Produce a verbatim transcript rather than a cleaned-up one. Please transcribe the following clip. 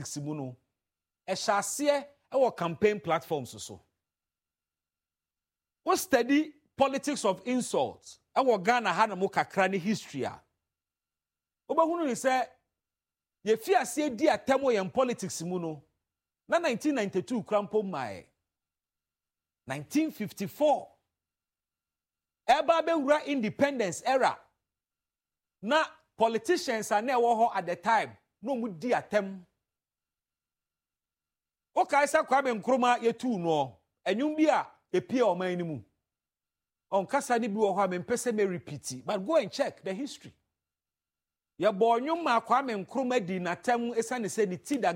politics mu no ehyaase e campaign platforms so we study politics of insults e wo Ghana ha na mo kakra ne history a obahunu ni say ye fi ase di atemo ye politics mu no na nineteen ninety-two krampo mai nineteen fifty-four eba be wura independence era na politicians are na wo at the time no mu di atem o kai sa Kwame Nkrumah yetu no enwum bi a epie oman ni mu on kasa ni bi wo ho amempese me repeat but go and check the history ya bo nwum ma Kwame Nkrumah di natem esane se ni ti da